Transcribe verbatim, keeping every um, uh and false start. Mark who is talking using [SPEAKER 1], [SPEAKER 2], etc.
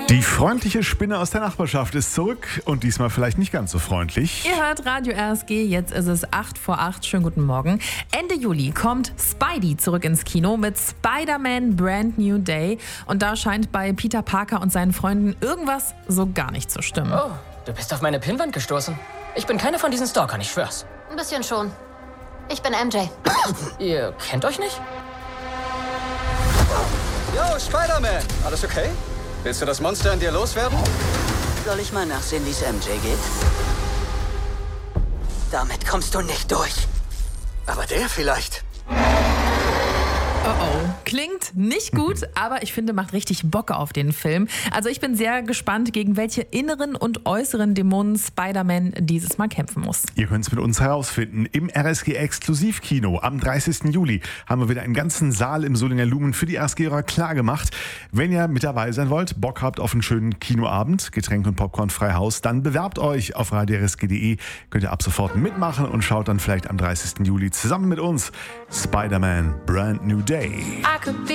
[SPEAKER 1] Die freundliche Spinne aus der Nachbarschaft ist zurück und diesmal vielleicht nicht ganz so freundlich.
[SPEAKER 2] Ihr hört Radio R S G, jetzt ist es acht vor acht. Schönen guten Morgen. Ende Juli kommt Spidey zurück ins Kino mit Spider-Man Brand New Day. Und da scheint bei Peter Parker und seinen Freunden irgendwas so gar nicht zu stimmen.
[SPEAKER 3] Oh, du bist auf meine Pinnwand gestoßen. Ich bin keiner von diesen Stalkern, ich schwör's.
[SPEAKER 4] Ein bisschen schon. Ich bin M J.
[SPEAKER 3] Ihr kennt euch nicht?
[SPEAKER 5] Yo, Spider-Man! Alles okay? Willst du das Monster in dir loswerden?
[SPEAKER 6] Soll ich mal nachsehen, wie es M J geht? Damit kommst du nicht durch.
[SPEAKER 5] Aber der vielleicht.
[SPEAKER 2] Oh oh. Klingt nicht gut, aber ich finde, macht richtig Bock auf den Film. Also ich bin sehr gespannt, gegen welche inneren und äußeren Dämonen Spider-Man dieses Mal kämpfen muss.
[SPEAKER 1] Ihr könnt es mit uns herausfinden. Im R S G-Exklusivkino am dreißigsten Juli haben wir wieder einen ganzen Saal im Solinger Lumen für die RSGerer klar gemacht. Wenn ihr mit dabei sein wollt, Bock habt auf einen schönen Kinoabend, Getränk und Popcorn frei Haus, dann bewerbt euch auf radio r s g punkt d e. Könnt ihr ab sofort mitmachen und schaut dann vielleicht am dreißigsten Juli zusammen mit uns Spider-Man Brand New Day.
[SPEAKER 4] I could be